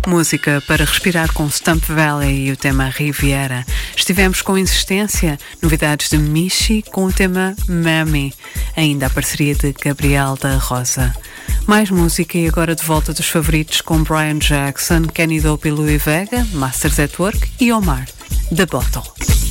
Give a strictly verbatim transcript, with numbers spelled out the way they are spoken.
Música para respirar com Stump Valley e o tema Riviera. Estivemos com Insistência, novidades de Michi com o tema Mammy, ainda a parceria de Gabriel da Rosa. Mais música e agora de volta dos favoritos com Brian Jackson, Kenny Dope e Louis Vega, Masters at Work e Omar, The Bottle.